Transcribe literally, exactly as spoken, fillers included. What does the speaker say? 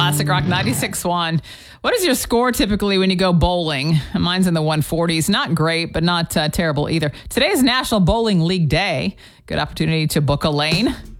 Classic Rock ninety-six point one. What is your score typically when you go bowling? Mine's in the one forties. Not great, but not uh, terrible either. Today is National Bowling League Day. Good opportunity to book a lane.